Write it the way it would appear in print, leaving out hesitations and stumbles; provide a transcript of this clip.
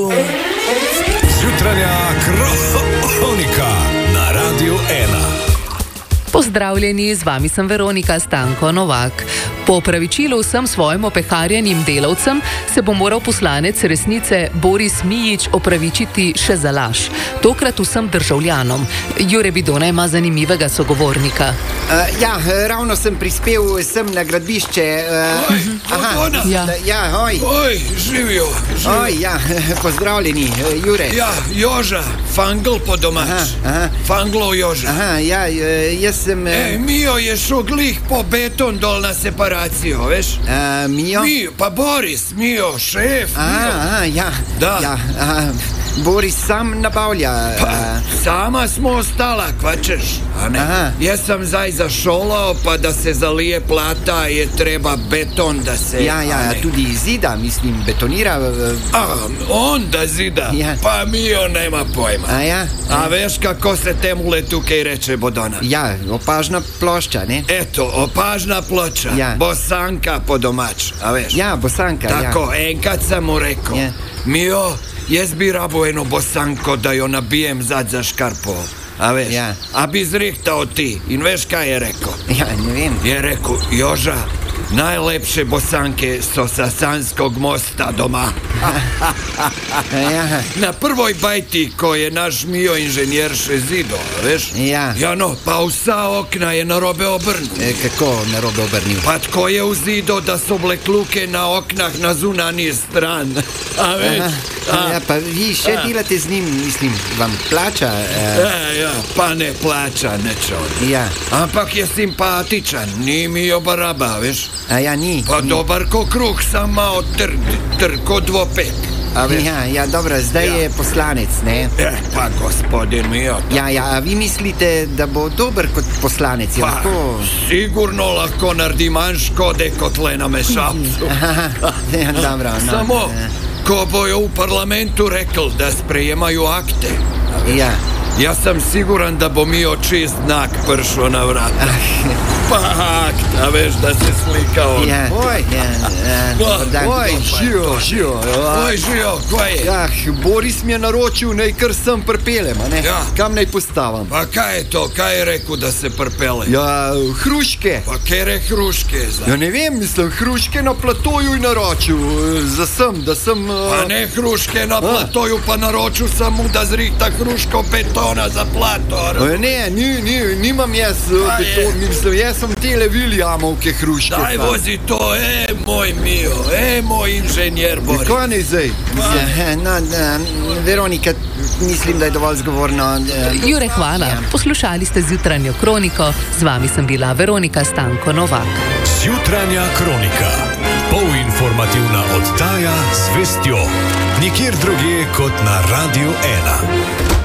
Jutranja kronika na Radiu 1. Pozdravljeni, z vami sem Veronika Stanko Novak. Po opravičilu vsem svojim opeharjenim delavcem se bo moral poslanec Resnice Boris Mijić opravičiti še za laž. Tokrat vsem državljanom. Jure Bidona ima zanimivega sogovornika. Ravno sem prispel sem na gradbišče. Oj, živijo. Pozdravljeni, Jure. Ja, Joža, Fangl po domač. Fanglov Joža. Jaz sem... Mijo je šel glih po beton dol na separacijo, veš? Mijo? Mijo, pa Boris, Mijo, šef. Da. Boris sam nabavlja. Sama smo ostala, kvačeš, a ne? Jaz sem zdaj zašolal, pa da se zalije plata, je treba beton, da se... Tudi zida, mislim, betonira. On da zida, pa Mijo nema pojma. A veš, kako se temule tukaj reče, Bodona? Opažna plošča, ne? Eto, opažna ploča, Bosanka po domač, a veš? Bosanka, Tako, enkrat sem mu rekel, Mijo, jaz bi rabo eno bosanko, da jo nabijem zad za škarpo, a veš? A bi zrihtal ti, in veš, kaj je rekel? Ne vem. Je rekel, Joža, najlepše bosanke so sa Sanskog mosta doma. Na prvoj bajti, ko je naš Mijo inženjer še zido, veš? Pa vsa okna je narobe obrnil. Kako narobe obrnil? Pa tko je vzido, da so blekluke na oknah na zunanji stran, a veš? Pa vi še delate z njim, mislim, vam plača? Pa ne plača, nečo. Ampak je simpatičan, ni Mijo baraba, veš? Ni. Pa dobar ko kruh, sam malo trko dvopek. Dobro, zdaj je poslanec, ne? Pa gospodin Mijo. A vi mislite, da bo dober kot poslanec? Sigurno lahko naredi manj škode kot le na mešalcu. Dobro, Samo, ko bojo v parlamentu rekli, da sprejemajo akte. Jaz sem siguran, da bo Mijo čist znak prišel na vrata. Pa akt, a veš, da se slika on. Živo. Kaj je? Boris mi je naročil, naj kar sem pripeljem, a ne? Kam naj postavim? Pa kaj je to? Kaj je rekel, da se pripelje? Hruške. Pa kere hruške? Ne vem, mislim, hruške na platoju in naročil. Da sem... Pa ne hruške na platoju, pa naročil sem mu, da zrihta hruško betona za plato. Ne, nimam jaz beton, mislim, jaz sem tele Williamovke hruške. Daj vozi to, moj Mijo, moj inženjer Boris. Kaj ne zdaj? Veronika, mislim, da je dovolj zgovorno. Jure, hvala. Poslušali ste Zjutranjo kroniko, z vami sem bila Veronika Stanko Novak. Zjutranja kronika, polinformativna oddaja z vestjo, nikjer drugje kot na Radiu 1.